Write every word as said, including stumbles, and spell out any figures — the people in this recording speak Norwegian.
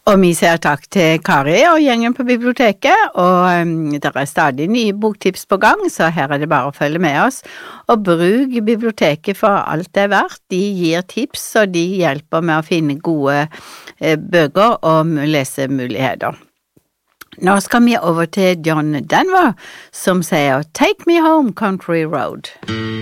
Og vi sier takk til Kari og gjengen på biblioteket, og um, det er stadig nye boktips på gang, så her er det bare å følge med oss. Og bruk biblioteket for alt det er verdt. De gir tips, og de hjelper med å finne gode eh, bøker og lesemuligheter. Nå skal vi over til John Denver, som sier «Take me home, country road».